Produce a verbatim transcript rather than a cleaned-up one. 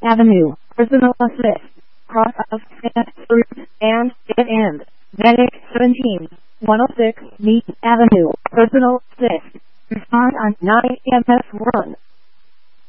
Avenue, Personal Assist, Cross of Street, and Dead End. Medic seventeen, one oh six, Meat Avenue, Personal Assist. Respond on nine E M S one.